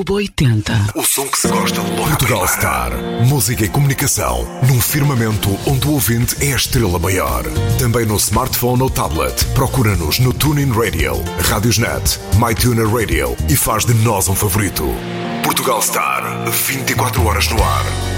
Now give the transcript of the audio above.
Clube 80. O som que se gosta logo. Portugal Star. Música e comunicação num firmamento onde o ouvinte é a estrela maior. Também no smartphone ou tablet. Procura-nos no TuneIn Radio, Radiosnet, MyTuner Radio e faz de nós um favorito. Portugal Star. 24 horas no ar.